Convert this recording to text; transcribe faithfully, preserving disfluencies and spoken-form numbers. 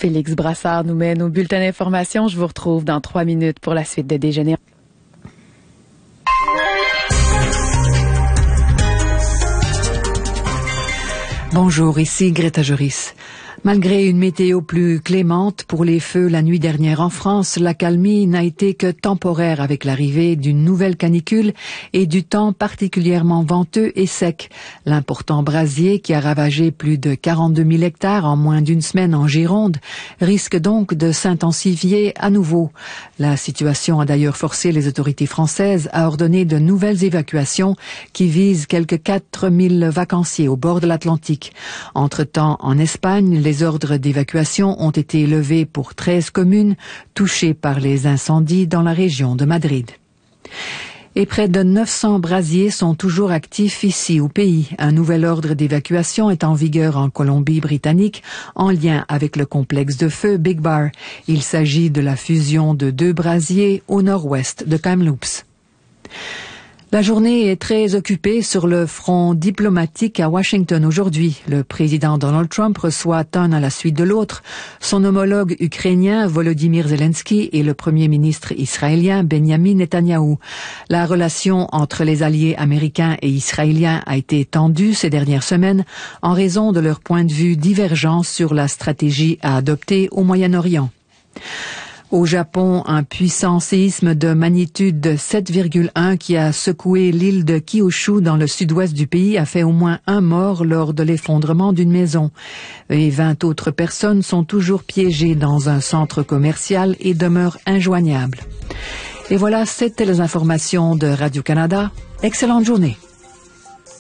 Félix Brassard nous mène au bulletin d'information. Je vous retrouve dans trois minutes pour la suite de Déjeuner. Bonjour, ici Greta Joris. Malgré une météo plus clémente pour les feux la nuit dernière en France, l'accalmie n'a été que temporaire avec l'arrivée d'une nouvelle canicule et du temps particulièrement venteux et sec. L'important brasier qui a ravagé plus de quarante-deux mille hectares en moins d'une semaine en Gironde risque donc de s'intensifier à nouveau. La situation a d'ailleurs forcé les autorités françaises à ordonner de nouvelles évacuations qui visent quelques quatre mille vacanciers au bord de l'Atlantique. Entre-temps, en Espagne, les Les ordres d'évacuation ont été levés pour treize communes touchées par les incendies dans la région de Madrid. Et près de neuf cents brasiers sont toujours actifs ici au pays. Un nouvel ordre d'évacuation est en vigueur en Colombie-Britannique en lien avec le complexe de feu Big Bar. Il s'agit de la fusion de deux brasiers au nord-ouest de Kamloops. La journée est très occupée sur le front diplomatique à Washington aujourd'hui. Le président Donald Trump reçoit un à la suite de l'autre son homologue ukrainien Volodymyr Zelensky et le premier ministre israélien Benjamin Netanyahou. La relation entre les alliés américains et israéliens a été tendue ces dernières semaines en raison de leurs points de vue divergents sur la stratégie à adopter au Moyen-Orient. Au Japon, un puissant séisme de magnitude sept virgule un qui a secoué l'île de Kyushu dans le sud-ouest du pays a fait au moins un mort lors de l'effondrement d'une maison. Et vingt autres personnes sont toujours piégées dans un centre commercial et demeurent injoignables. Et voilà, c'était les informations de Radio-Canada. Excellente journée.